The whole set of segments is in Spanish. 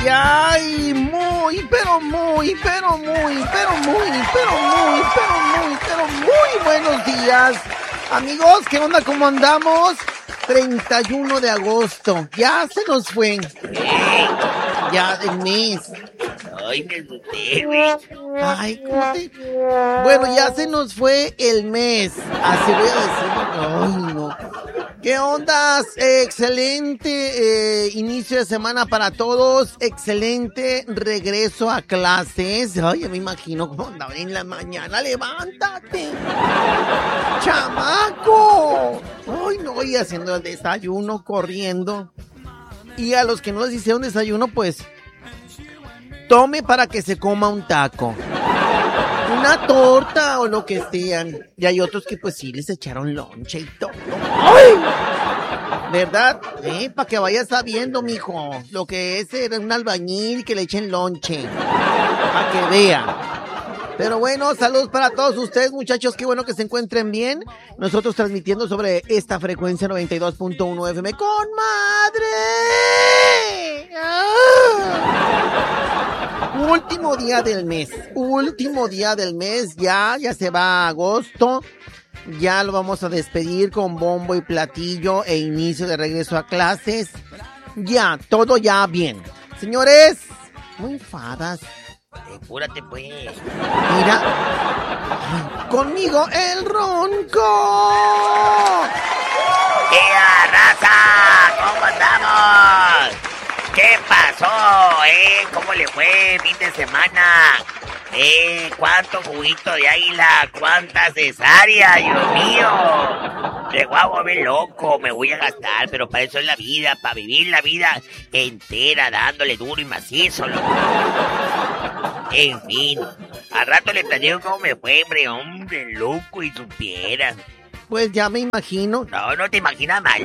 Ay, muy buenos días. Amigos, ¿qué onda? ¿Cómo andamos? 31 de agosto. Ya se nos fue. Ya del mes. Ay, me asusté, güey. Ay, ¿cómo te...? Bueno, ya se nos fue el mes. Así voy a decirlo. Ay, no. ¿Qué ondas? Excelente inicio de semana para todos. Excelente regreso a clases. Ay, ya me imagino cómo andaba en la mañana. ¡Levántate! ¡Chamaco! Ay, no, y haciendo el desayuno, corriendo. Y a los que no les hicieron desayuno, pues... tome para que se coma un taco, una torta o lo que sean. Y hay otros que pues sí les echaron lonche y todo. ¡Ay! ¿Verdad? Para que vayas sabiendo, mijo, lo que es ser un albañil que le echen lonche. Para que vea. Pero bueno, saludos para todos ustedes, muchachos. Qué bueno que se encuentren bien. Nosotros transmitiendo sobre esta frecuencia 92.1 FM con madre. Último día del mes, ya se va agosto, ya lo vamos a despedir con bombo y platillo e inicio de regreso a clases, ya, todo ya bien. Señores, muy fadas. Apúrate, pues. Mira, conmigo el Ronco. ¡Ea, raza! ¿Cómo andamos? ¿Qué pasó, ¿Cómo le fue el fin de semana? ¿Cuánto juguito de águila? ¿Cuánta cesárea, Dios mío? Me voy a volver loco, me voy a gastar, pero para eso es la vida, para vivir la vida entera, dándole duro y macizo, loco. En fin, al rato le platico cómo me fue, hombre, loco, y supiera. Pues ya me imagino. No te imaginas mal.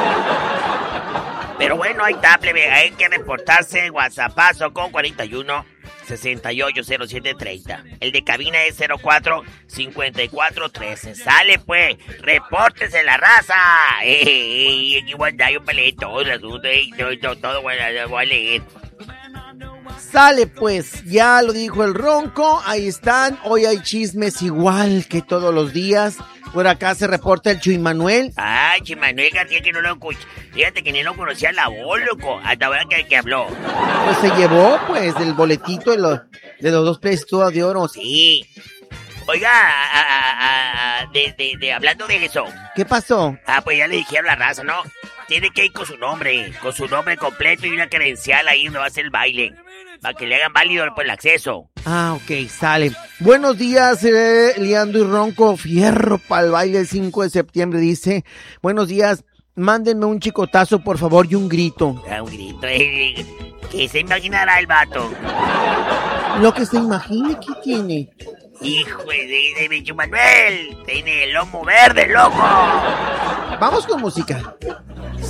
Pero bueno, ahí está, plebe, hay que reportarse WhatsAppazo con 41 68 07 30. El de cabina es 04 54 13. Sale pues, repórtese la raza. Igual da yo peleé todo el asunto, todo voy a leer. Sale pues, ya lo dijo el Ronco, ahí están, hoy hay chismes igual que todos los días. Por acá se reporta el Chuy Manuel. Ay, Chuy Manuel García, que no lo escuché. Fíjate que ni lo conocía la voz, loco. Hasta ahora que habló. Pues se llevó, pues, el boletito de los 2 pesos de oro. Sí. Oiga, hablando de eso. ¿Qué pasó? Pues ya le dijeron a la raza, ¿no? Tiene que ir con su nombre completo y una credencial ahí donde va a hacer el baile. Para que le hagan válido pues, el acceso. Ok, sale. Buenos días, Leandro y Ronco. Fierro para el baile el 5 de septiembre, dice. Buenos días, mándenme un chicotazo, por favor, y un grito. Un grito, ¿qué se imaginará el vato? Lo que se imagine, ¿qué tiene? Hijo de Bicho Manuel, tiene el lomo verde, loco. Vamos con música.